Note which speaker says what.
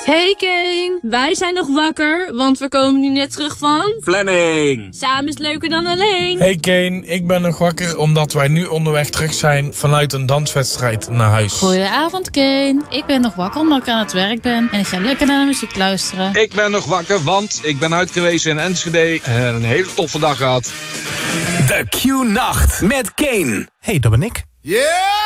Speaker 1: Hey Kane, wij zijn nog wakker, want we komen nu net terug van...
Speaker 2: Planning!
Speaker 1: Samen is leuker dan alleen.
Speaker 3: Hey Kane, ik ben nog wakker omdat wij nu onderweg terug zijn vanuit een danswedstrijd naar huis.
Speaker 4: Goedenavond Kane, ik ben nog wakker omdat ik aan het werk ben en ik ga lekker naar de muziek luisteren.
Speaker 2: Ik ben nog wakker, want ik ben uit geweest in Enschede en een hele toffe dag gehad.
Speaker 5: De Q-nacht met Kane.
Speaker 6: Hey, dat ben ik.
Speaker 7: Yeah!